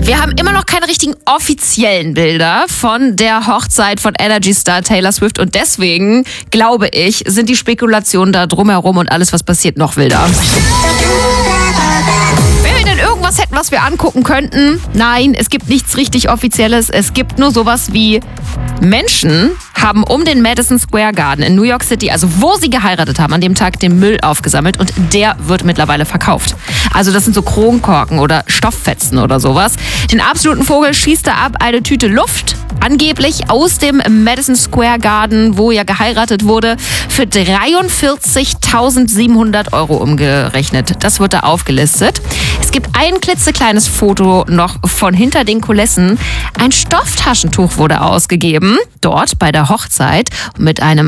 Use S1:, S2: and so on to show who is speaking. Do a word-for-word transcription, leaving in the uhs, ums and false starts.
S1: Wir haben immer noch keine richtigen offiziellen Bilder von der Hochzeit von Energy-Star Taylor Swift und deswegen, glaube ich, sind die Spekulationen da drumherum und alles, was passiert, noch wilder. Wenn wir denn irgendwas hätten, was wir angucken könnten, nein, es gibt nichts richtig Offizielles. Es gibt nur sowas wie Menschen haben um den Madison Square Garden in New York City, also wo sie geheiratet haben, an dem Tag den Müll aufgesammelt und der wird mittlerweile verkauft. Also das sind so Kronkorken oder Stofffetzen oder sowas. Den absoluten Vogel schießt er ab eine Tüte Luft, angeblich aus dem Madison Square Garden, wo ja geheiratet wurde, für dreiundvierzigtausendsiebenhundert Euro umgerechnet. Das wird da aufgelistet. Es gibt ein klitzekleines Foto noch von hinter den Kulissen. Ein Stofftaschentuch wurde ausgegeben, dort bei der Hochzeit mit einem